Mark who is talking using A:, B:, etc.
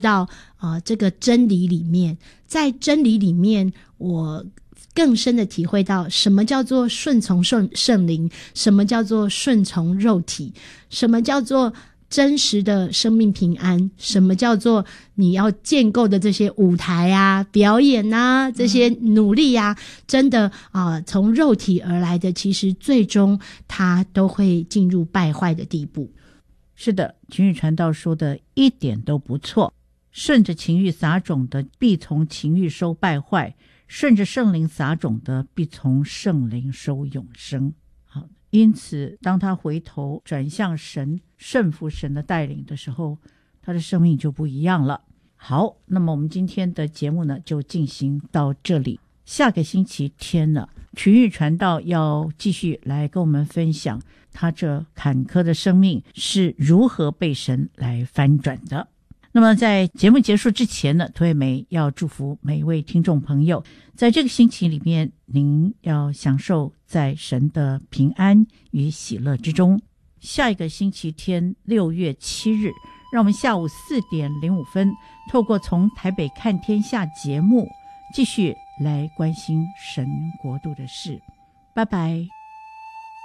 A: 到这个真理里面，在真理里面我更深的体会到什么叫做顺从圣灵，什么叫做顺从肉体，什么叫做真实的生命平安，什么叫做你要建构的这些舞台啊、表演啊、这些努力啊，真的从肉体而来的，其实最终它都会进入败坏的地步。
B: 是的，情欲传道说的一点都不错，顺着情欲撒种的必从情欲收败坏，顺着圣灵撒种的必从圣灵收永生。好，因此当他回头转向神，顺服神的带领的时候，他的生命就不一样了。好，那么我们今天的节目呢就进行到这里，下个星期天呢，情欲传道要继续来跟我们分享他这坎坷的生命是如何被神来翻转的。那么在节目结束之前呢，涂惠美要祝福每一位听众朋友，在这个星期里面，您要享受在神的平安与喜乐之中。下一个星期天6月7日，让我们下午4点05分透过从台北看天下节目继续来关心神国度的事。拜拜。